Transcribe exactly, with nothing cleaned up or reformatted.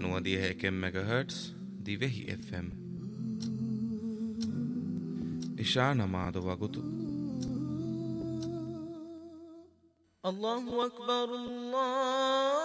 Nå de här kem megahertz, de vehi F M. إشعنا مع دواغوتو. الله أكبر الله